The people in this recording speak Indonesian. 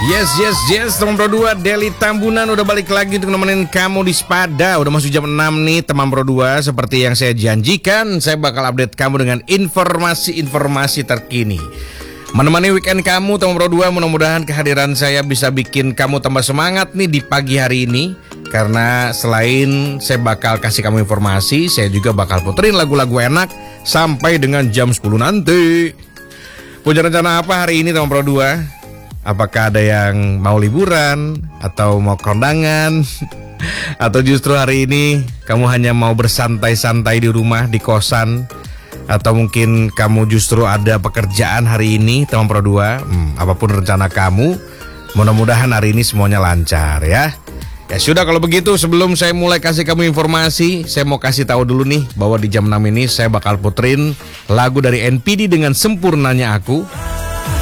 Yes, teman Pro 2, Deli Tambunan udah balik lagi untuk nemenin kamu di Sepada. Udah masuk jam 6 nih teman Pro 2. Seperti yang saya janjikan, saya bakal update kamu dengan informasi-informasi terkini. Menemani weekend kamu teman Pro 2, mudah-mudahan kehadiran saya bisa bikin kamu tambah semangat nih di pagi hari ini. Karena selain saya bakal kasih kamu informasi, saya juga bakal puterin lagu-lagu enak sampai dengan jam 10 nanti. Punya rencana apa hari ini teman Pro 2? Apakah ada yang mau liburan atau mau kondangan? Atau justru hari ini kamu hanya mau bersantai-santai di rumah, di kosan? Atau mungkin kamu justru ada pekerjaan hari ini teman Pro 2? Apapun rencana kamu, mudah-mudahan hari ini semuanya lancar ya. Ya sudah, kalau begitu sebelum saya mulai kasih kamu informasi, saya mau kasih tahu dulu nih bahwa di jam 6 ini saya bakal puterin lagu dari NPD dengan Sempurnanya Aku.